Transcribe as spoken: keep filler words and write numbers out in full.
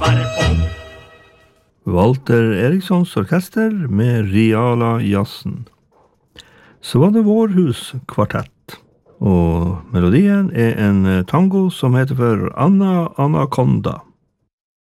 Walter Erikssons orkester med Riala Jazzen. Så var det Vårhus kvartett, og melodien er en tango som heter for Anna Anaconda.